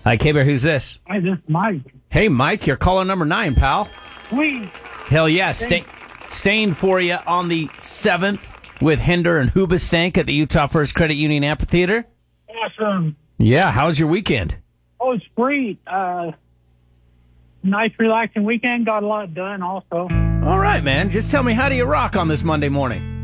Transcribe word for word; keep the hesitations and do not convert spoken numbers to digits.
Hi, K-Bear. Who's this? Hi, this is Mike. Hey, Mike. You're caller number nine, pal. Sweet. Hell yeah. Stay, staying for you on the seventh with Hinder and Hoobastank at the Utah First Credit Union Amphitheater. Awesome. Yeah. How's your weekend? Oh, it's great. Uh, nice, relaxing weekend. Got a lot done also. All right, man. Just tell me, how do you rock on this Monday morning?